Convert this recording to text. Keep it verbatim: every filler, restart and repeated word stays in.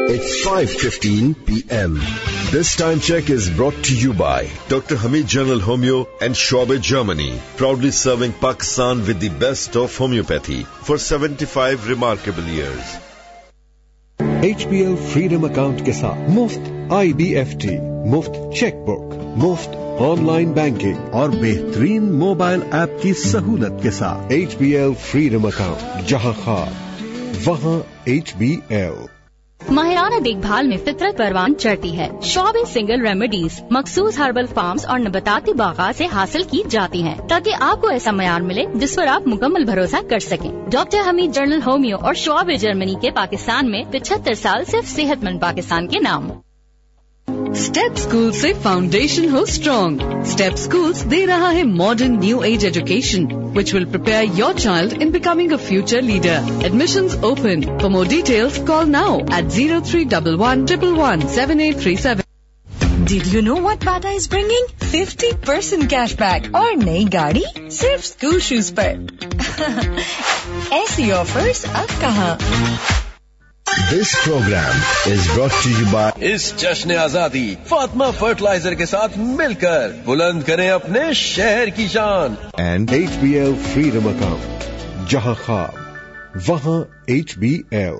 It's five fifteen p m. This time check is brought to you by Doctor Hamid General Homeo and Schwabe, Germany, proudly serving Pakistan with the best of homeopathy for seventy-five remarkable years. H B L Freedom Account के साथ मुफ्त I B F T, मुफ्त chequebook, मुफ्त online banking और बेहतरीन mobile app की सहूलत के साथ H B L Freedom Account, जहां ख्वाब वहां H B L। माहिराना देखभाल में फितरत परवान चढ़ती है। शॉबे सिंगल रेमेडीज मखसूस हर्बल फार्म्स और नबाताती बागात से हासिल की जाती हैं, ताकि आपको ऐसा मयार मिले जिस पर आप मुकम्मल भरोसा कर सकें। डॉक्टर हमीद जनरल होमियो और शॉबे जर्मनी के पाकिस्तान में पिछहत्तर साल सिर्फ सेहतमंद पाकिस्तान के नाम। स्टेप स्कूल से फाउंडेशन हो स्ट्रॉन्ग। स्टेप स्कूल्स दे रहा है modern new age education which will prepare your child in becoming a future leader. Admissions open. For more details, call now at zero three one one one one seven eight three seven. Did you know what Bata is bringing? fifty percent cashback और नई गाड़ी सिर्फ school shoes पर। ऐसी offers अब कहाँ? This program is brought to you by इस जश्न आजादी फातिमा फर्टिलाइजर के साथ मिलकर बुलंद करें अपने शहर की शान and H B L Freedom Account, जहां ख्वाब वहां H B L।